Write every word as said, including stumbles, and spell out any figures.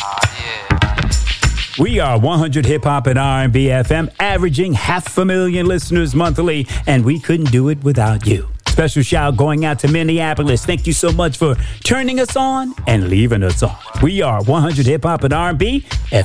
We are one hundred Hip Hop and R and B F M, averaging half a million listeners monthly, and we couldn't do it without you. Special shout going out to Minneapolis. Thank you so much for turning us on and leaving us on. We are one hundred Hip Hop and R and B F M.